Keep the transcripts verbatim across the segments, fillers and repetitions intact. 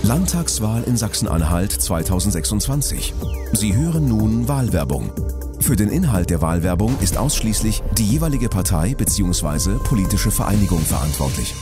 Landtagswahl in Sachsen-Anhalt zweitausendsechsundzwanzig. Sie hören nun Wahlwerbung. Für den Inhalt der Wahlwerbung ist ausschließlich die jeweilige Partei bzw. politische Vereinigung verantwortlich.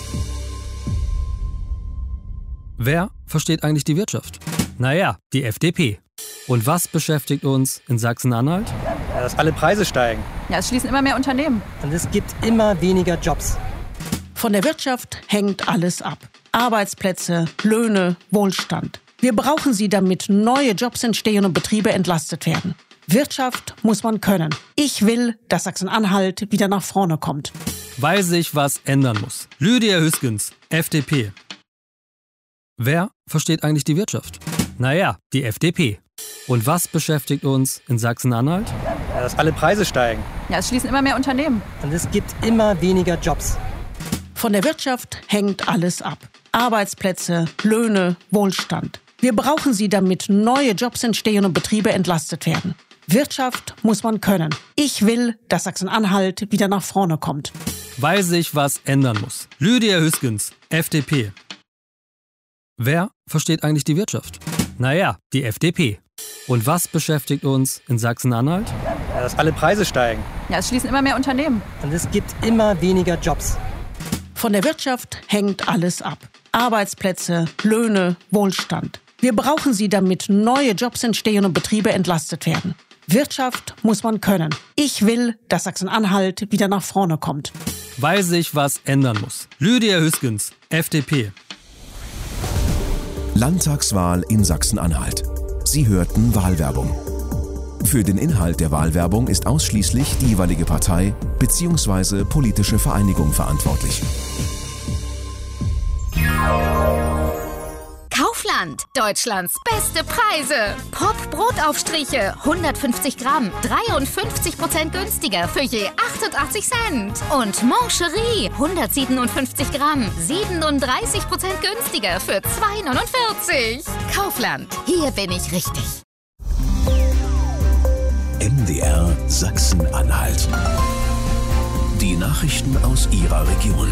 Wer versteht eigentlich die Wirtschaft? Naja, die F D P. Und was beschäftigt uns in Sachsen-Anhalt? Ja, dass alle Preise steigen. Ja, es schließen immer mehr Unternehmen. Und es gibt immer weniger Jobs. Von der Wirtschaft hängt alles ab. Arbeitsplätze, Löhne, Wohlstand. Wir brauchen sie, damit neue Jobs entstehen und Betriebe entlastet werden. Wirtschaft muss man können. Ich will, dass Sachsen-Anhalt wieder nach vorne kommt. Weil sich was ändern muss. Lydia Hüskens, F D P. Wer versteht eigentlich die Wirtschaft? Naja, die F D P. Und was beschäftigt uns in Sachsen-Anhalt? Ja, dass alle Preise steigen. Ja, es schließen immer mehr Unternehmen. Und es gibt immer weniger Jobs. Von der Wirtschaft hängt alles ab. Arbeitsplätze, Löhne, Wohlstand. Wir brauchen sie, damit neue Jobs entstehen und Betriebe entlastet werden. Wirtschaft muss man können. Ich will, dass Sachsen-Anhalt wieder nach vorne kommt. Weil sich was ändern muss. Lydia Hüskens, F D P. Wer versteht eigentlich die Wirtschaft? Naja, die F D P. Und was beschäftigt uns in Sachsen-Anhalt? Ja, dass alle Preise steigen. Ja, es schließen immer mehr Unternehmen. Und es gibt immer weniger Jobs. Von der Wirtschaft hängt alles ab. Arbeitsplätze, Löhne, Wohlstand. Wir brauchen sie, damit neue Jobs entstehen und Betriebe entlastet werden. Wirtschaft muss man können. Ich will, dass Sachsen-Anhalt wieder nach vorne kommt. Weil sich was ändern muss. Lydia Hüskens, F D P. Landtagswahl in Sachsen-Anhalt. Sie hörten Wahlwerbung. Für den Inhalt der Wahlwerbung ist ausschließlich die jeweilige Partei bzw. politische Vereinigung verantwortlich. Kaufland, Deutschlands beste Preise. Pop-Brotaufstriche, hundertfünfzig Gramm, dreiundfünfzig Prozent günstiger für je achtundachtzig Cent. Und Mancherie, hundertsiebenundfünfzig Gramm, siebenunddreißig Prozent günstiger für zwei neunundvierzig. Kaufland, hier bin ich richtig. M D R Sachsen-Anhalt. Die Nachrichten aus Ihrer Region.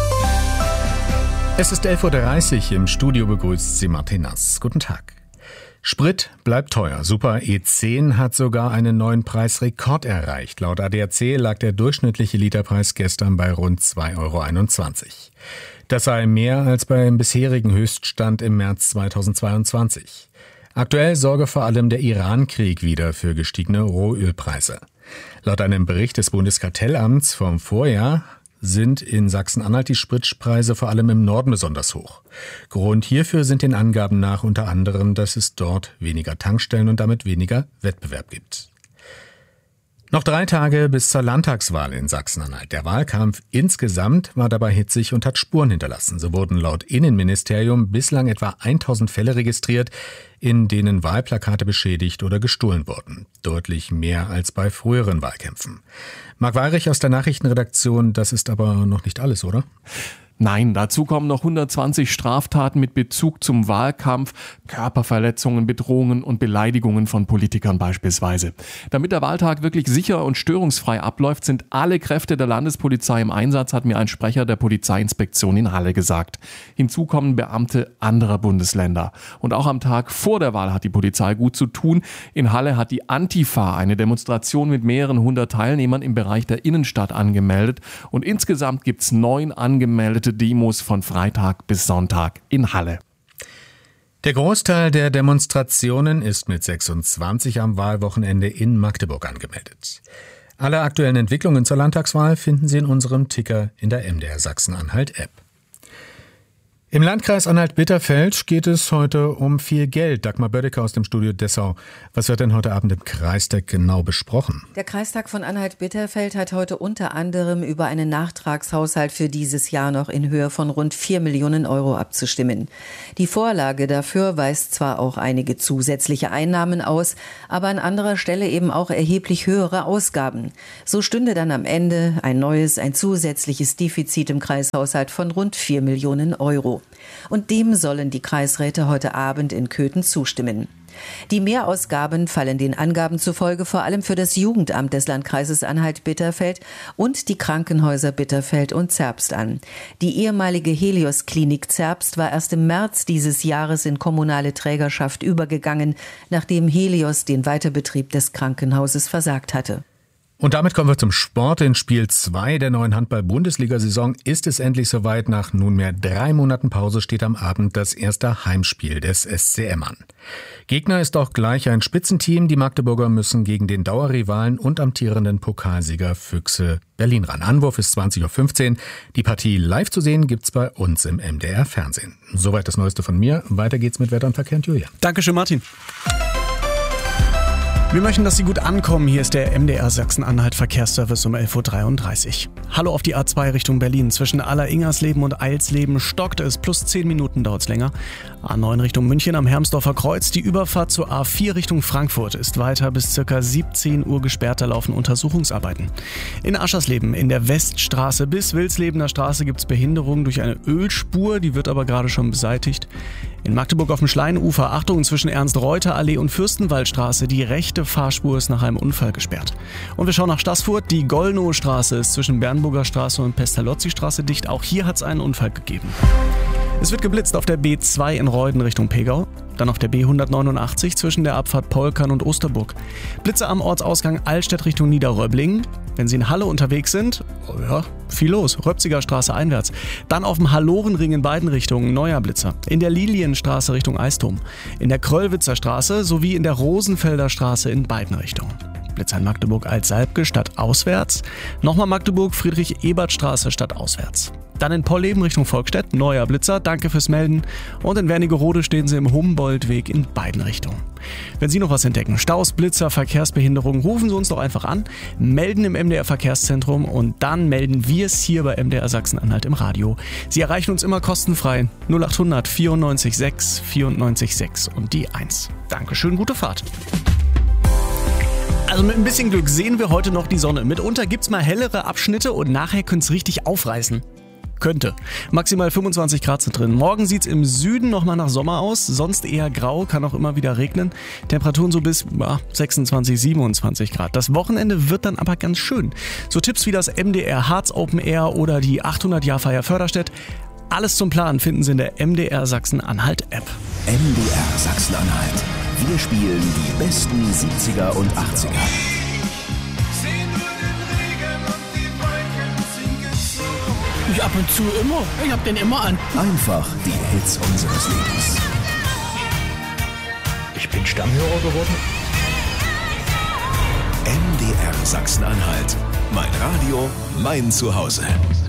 Es ist elf Uhr dreißig, im Studio begrüßt Sie Martin Nass. Guten Tag. Sprit bleibt teuer. Super E zehn hat sogar einen neuen Preisrekord erreicht. Laut A D A C lag der durchschnittliche Literpreis gestern bei rund zwei Euro einundzwanzig. Das sei mehr als beim bisherigen Höchststand im März zweitausendzweiundzwanzig. Aktuell sorge vor allem der Iran-Krieg wieder für gestiegene Rohölpreise. Laut einem Bericht des Bundeskartellamts vom Vorjahr sind in Sachsen-Anhalt die Spritpreise vor allem im Norden besonders hoch. Grund hierfür sind den Angaben nach unter anderem, dass es dort weniger Tankstellen und damit weniger Wettbewerb gibt. Noch drei Tage bis zur Landtagswahl in Sachsen-Anhalt. Der Wahlkampf insgesamt war dabei hitzig und hat Spuren hinterlassen. So wurden laut Innenministerium bislang etwa tausend Fälle registriert, in denen Wahlplakate beschädigt oder gestohlen wurden. Deutlich mehr als bei früheren Wahlkämpfen. Marc Weirich aus der Nachrichtenredaktion, das ist aber noch nicht alles, oder? Nein, dazu kommen noch hundertzwanzig Straftaten mit Bezug zum Wahlkampf, Körperverletzungen, Bedrohungen und Beleidigungen von Politikern beispielsweise. Damit der Wahltag wirklich sicher und störungsfrei abläuft, sind alle Kräfte der Landespolizei im Einsatz, hat mir ein Sprecher der Polizeiinspektion in Halle gesagt. Hinzu kommen Beamte anderer Bundesländer. Und auch am Tag vor der Wahl hat die Polizei gut zu tun. In Halle hat die Antifa eine Demonstration mit mehreren hundert Teilnehmern im Bereich der Innenstadt angemeldet. Und insgesamt gibt's neun angemeldete Demos von Freitag bis Sonntag in Halle. Der Großteil der Demonstrationen ist mit sechsundzwanzig am Wahlwochenende in Magdeburg angemeldet. Alle aktuellen Entwicklungen zur Landtagswahl finden Sie in unserem Ticker in der M D R Sachsen-Anhalt-App. Im Landkreis Anhalt-Bitterfeld geht es heute um viel Geld. Dagmar Bödecker aus dem Studio Dessau. Was wird denn heute Abend im Kreistag genau besprochen? Der Kreistag von Anhalt-Bitterfeld hat heute unter anderem über einen Nachtragshaushalt für dieses Jahr noch in Höhe von rund vier Millionen Euro abzustimmen. Die Vorlage dafür weist zwar auch einige zusätzliche Einnahmen aus, aber an anderer Stelle eben auch erheblich höhere Ausgaben. So stünde dann am Ende ein neues, ein zusätzliches Defizit im Kreishaushalt von rund vier Millionen Euro. Euro. Und dem sollen die Kreisräte heute Abend in Köthen zustimmen. Die Mehrausgaben fallen den Angaben zufolge vor allem für das Jugendamt des Landkreises Anhalt-Bitterfeld und die Krankenhäuser Bitterfeld und Zerbst an. Die ehemalige Helios-Klinik Zerbst war erst im März dieses Jahres in kommunale Trägerschaft übergegangen, nachdem Helios den Weiterbetrieb des Krankenhauses versagt hatte. Und damit kommen wir zum Sport. In Spiel zwei der neuen Handball-Bundesliga-Saison ist es endlich soweit. Nach nunmehr drei Monaten Pause steht am Abend das erste Heimspiel des S C M an. Gegner ist auch gleich ein Spitzenteam. Die Magdeburger müssen gegen den Dauerrivalen und amtierenden Pokalsieger Füchse Berlin ran. Anwurf ist zwanzig Uhr fünfzehn. Die Partie live zu sehen gibt's bei uns im M D R-Fernsehen. Soweit das Neueste von mir. Weiter geht's mit Wetter und Verkehr und Julia. Dankeschön, Martin. Wir möchten, dass Sie gut ankommen. Hier ist der M D R Sachsen-Anhalt Verkehrsservice um elf Uhr dreiunddreißig. Hallo auf die A zwei Richtung Berlin. Zwischen Aller-Ingersleben und Eilsleben stockt es. Plus zehn Minuten dauert es länger. A neun Richtung München am Hermsdorfer Kreuz. Die Überfahrt zur A vier Richtung Frankfurt ist weiter bis ca. siebzehn Uhr gesperrt. Da laufen Untersuchungsarbeiten. In Aschersleben in der Weststraße bis Wilslebener Straße gibt es Behinderungen durch eine Ölspur. Die wird aber gerade schon beseitigt. In Magdeburg auf dem Schleinufer, Achtung, zwischen Ernst-Reuter-Allee und Fürstenwaldstraße, die rechte Fahrspur ist nach einem Unfall gesperrt. Und wir schauen nach Staßfurt, die Gollnow Straße ist zwischen Bernburger Straße und Pestalozzi-Straße dicht. Auch hier hat es einen Unfall gegeben. Es wird geblitzt auf der B zwei in Reuden Richtung Pegau, dann auf der B hundertneunundachtzig zwischen der Abfahrt Polkern und Osterburg. Blitze am Ortsausgang Allstedt Richtung Niederröblingen. Wenn Sie in Halle unterwegs sind, oh ja, viel los, Röpziger Straße einwärts. Dann auf dem Hallorenring in beiden Richtungen, neuer Blitzer. In der Lilienstraße Richtung Eisturm. In der Kröllwitzer Straße sowie in der Rosenfelder Straße in beiden Richtungen. Blitzer in Magdeburg Altsalbke stadtauswärts. Nochmal Magdeburg Friedrich-Ebert-Straße stadtauswärts. Dann in Polleben Richtung Volkstedt, neuer Blitzer, danke fürs Melden. Und in Wernigerode stehen Sie im Humboldtweg in beiden Richtungen. Wenn Sie noch was entdecken, Staus, Blitzer, Verkehrsbehinderungen, rufen Sie uns doch einfach an, melden im M D R Verkehrszentrum und dann melden wir es hier bei M D R Sachsen-Anhalt im Radio. Sie erreichen uns immer kostenfrei null achthundert vierundneunzig sechs vierundneunzig sechs und die eins. Dankeschön, gute Fahrt. Also mit ein bisschen Glück sehen wir heute noch die Sonne. Mitunter gibt's mal hellere Abschnitte und nachher könnte es richtig aufreißen. Könnte. Maximal fünfundzwanzig Grad sind drin. Morgen sieht's im Süden nochmal nach Sommer aus, sonst eher grau, kann auch immer wieder regnen. Temperaturen so bis ja, sechsundzwanzig, siebenundzwanzig Grad. Das Wochenende wird dann aber ganz schön. So Tipps wie das M D R Harz Open Air oder die achthundert-Jahr-Feier Förderstedt. Alles zum Planen finden Sie in der M D R Sachsen-Anhalt App. M D R Sachsen-Anhalt. Wir spielen die besten siebziger und achtziger. Ich ab und zu immer. Ich hab den immer an. Einfach die Hits unseres Lebens. Ich bin Stammhörer geworden. M D R Sachsen-Anhalt. Mein Radio, mein Zuhause.